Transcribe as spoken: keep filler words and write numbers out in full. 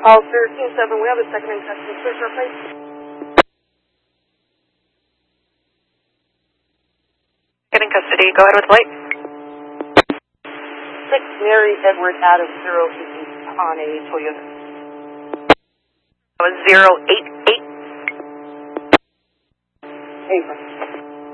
All thirteen seven, we have a second in custody. Please replace. Second in custody. Go ahead with the light. Six Mary Edward Adams, zero eight eight on a Toyota. That was zero eight eight. April.